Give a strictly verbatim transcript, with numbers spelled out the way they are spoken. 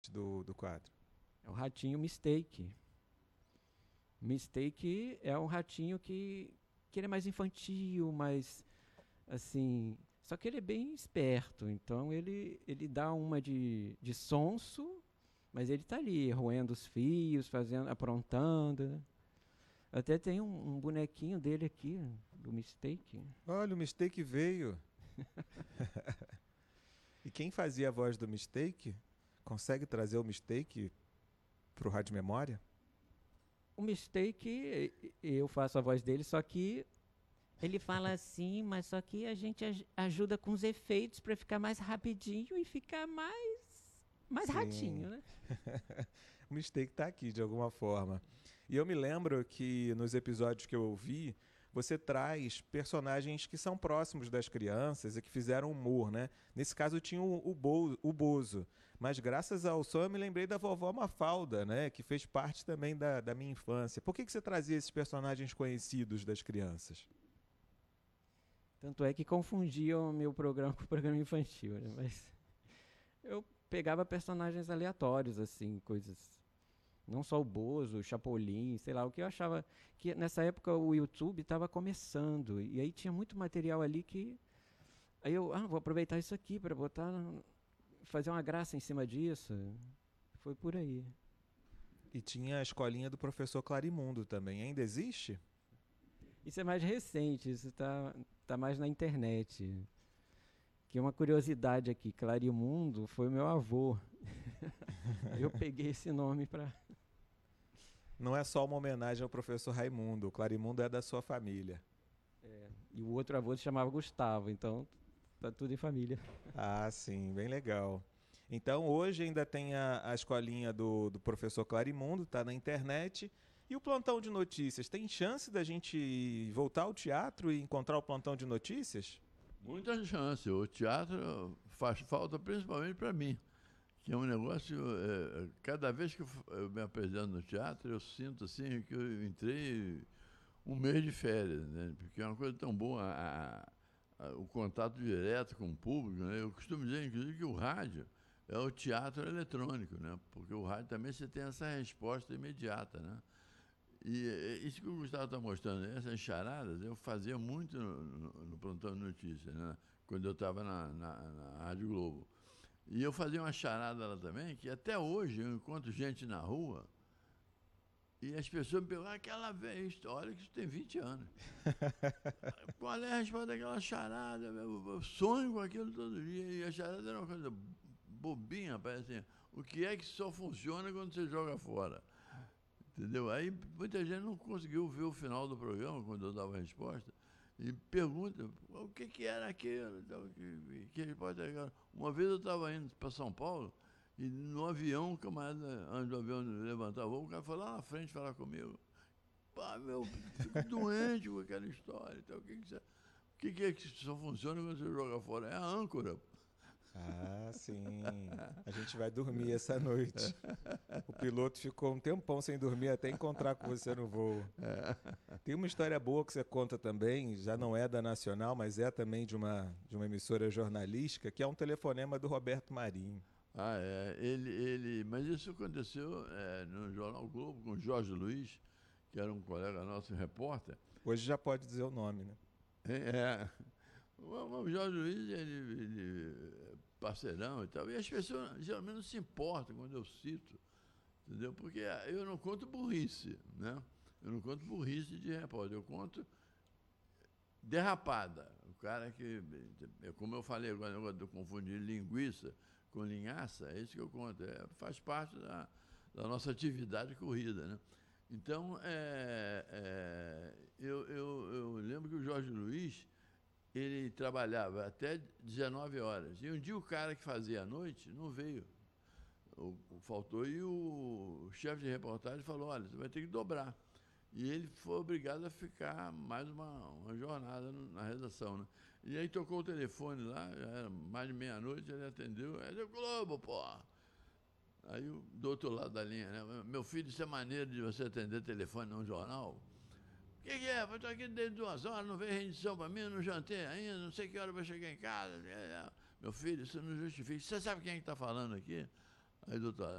do, do quadro? É o ratinho Mistake. Mistake é um ratinho que, que ele é mais infantil, mais assim. Só que ele é bem esperto, então ele, ele dá uma de, de sonso, mas ele tá ali, roendo os fios, fazendo, aprontando. Né? Até tem um, um bonequinho dele aqui, do Mistake. Olha, o Mistake veio. E quem fazia a voz do Mistake? Consegue trazer o Mistake pro Rádio Memória? O Mistake, eu faço a voz dele, só que ele fala assim, mas só que a gente aj- ajuda com os efeitos para ficar mais rapidinho e ficar mais mais Sim. ratinho, né? O Mistake tá aqui de alguma forma. E eu me lembro que nos episódios que eu ouvi, você traz personagens que são próximos das crianças e que fizeram humor, né? Nesse caso tinha o, o, Bo, o Bozo. Mas graças ao som eu me lembrei da vovó Mafalda, né? Que fez parte também da, da minha infância. Por que, que você trazia esses personagens conhecidos das crianças? Tanto é que confundiam o meu programa com o programa infantil, né? Mas eu pegava personagens aleatórios, assim, coisas. Não só o Bozo, o Chapolin, sei lá, o que eu achava que nessa época o YouTube estava começando e aí tinha muito material ali que aí eu, ah, vou aproveitar isso aqui para botar, fazer uma graça em cima disso. Foi por aí. E tinha a escolinha do professor Clarimundo também. Ainda existe? Isso é mais recente, isso está tá mais na internet. Que uma curiosidade aqui, Clarimundo foi meu avô. Eu peguei esse nome para. Não é só uma homenagem ao professor Raimundo. O Clarimundo é da sua família. É, e o outro avô se chamava Gustavo, então tá tudo em família. Ah, sim, bem legal. Então hoje ainda tem a, a escolinha do, do professor Clarimundo, tá na internet. E o plantão de notícias? Tem chance da gente voltar ao teatro e encontrar o plantão de notícias? Muita chance. O teatro faz falta principalmente para mim, que é um negócio. É, cada vez que eu, eu me apresento no teatro, eu sinto assim que eu entrei um mês de férias, né? Porque é uma coisa tão boa a, a, o contato direto com o público. Né? Eu costumo dizer, inclusive, que o rádio é o teatro eletrônico, né? Porque o rádio também você tem essa resposta imediata, né? E é, isso que o Gustavo está mostrando, essas charadas, eu fazia muito no, no, no Plantão de Notícias, né? Quando eu estava na, na, na Rádio Globo. E eu fazia uma charada lá também, que até hoje eu encontro gente na rua e as pessoas me perguntam, aquela velha história que isso tem vinte anos. Qual é a resposta daquela charada? Eu sonho com aquilo todo dia. E a charada era uma coisa bobinha, parece assim. O que é que só funciona quando você joga fora? Entendeu? Aí muita gente não conseguiu ver o final do programa, quando eu dava a resposta, e pergunta o que, que era aquilo. Então, que, que resposta era aquela? Uma vez eu estava indo para São Paulo, e no avião, o camarada, antes do avião levantar voo, o cara foi lá na frente falar comigo. Pá, meu, fico doente com aquela história. Então, o que, que, você, o que, que é que só funciona quando você joga fora? É a âncora. Ah, sim. A gente vai dormir essa noite. O piloto ficou um tempão sem dormir até encontrar com você no voo. Tem uma história boa que você conta também, já não é da Nacional, mas é também de uma, de uma emissora jornalística, que é um telefonema do Roberto Marinho. Ah, é. Ele, ele, mas isso aconteceu é, no Jornal Globo com o Jorge Luiz, que era um colega nosso, repórter. Hoje já pode dizer o nome, né? É, o Jorge Luiz, ele, ele parceirão e tal, e as pessoas geralmente não se importam quando eu cito, entendeu? Porque eu não conto burrice, né? Eu não conto burrice de repórter, eu conto derrapada. O cara que, como eu falei agora, eu de confundir linguiça com linhaça, é isso que eu conto, é, faz parte da, da nossa atividade corrida, né? Então, é, é, eu, eu, eu lembro que o Jorge Luiz, ele trabalhava até dezenove horas. E um dia o cara que fazia a noite não veio. O, o, faltou e o, o chefe de reportagem falou, olha, você vai ter que dobrar. E ele foi obrigado a ficar mais uma, uma jornada no, na redação. Né? E aí tocou o telefone lá, já era mais de meia-noite, ele atendeu, é do Globo, porra. Aí do outro lado da linha, né? Meu filho, isso é maneiro de você atender telefone num jornal? O que, que é? Eu estou aqui desde duas horas, não veio rendição para mim, não jantei ainda, não sei que hora vai chegar em casa. Meu filho, isso não justifica. Você sabe quem é que está falando aqui? Aí, doutor,